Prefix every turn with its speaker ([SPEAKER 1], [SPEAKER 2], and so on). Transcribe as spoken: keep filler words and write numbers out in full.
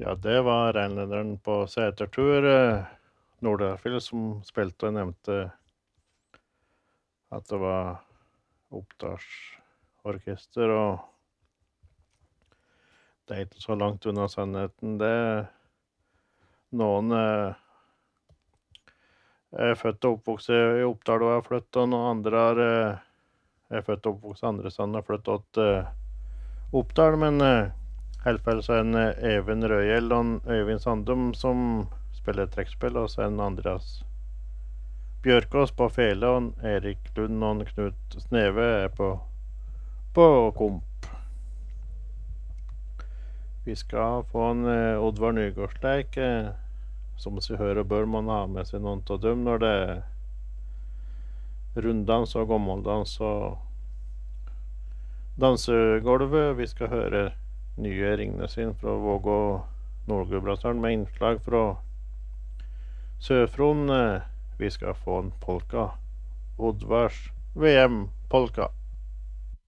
[SPEAKER 1] Ja, det var renlederen på setertur, eh, Nordafyll, som spilte og nevnte at det var Oppdalsorkester, og det er ikke så langt unna sannheten. Det noen eh, er født og oppvokst i Oppdal og har flyttet, og noen andre er, eh, er født og oppvokst andre steder og har flyttet til eh, Oppdal, men eh, heldigvis så er en eh, Even Røyel og en Øyvind Sandum som spiller trekkspill, og så er en Andreas Bjørkås på fele, og en Erik Lund og en Knut Sneve er på, på komp. Vi skal få en eh, Oddvar Nygårdsleik, eh, som vi hører og bør man ha med seg noen av dem når det er runddans og gammeldans og dansegolvet. Vi skal høre nye Ringnes sin fra Vågå Nordgudbrandsdalen med innslag fra Sør-Fron. Vi skal få en polka. Oddvars V M-polka.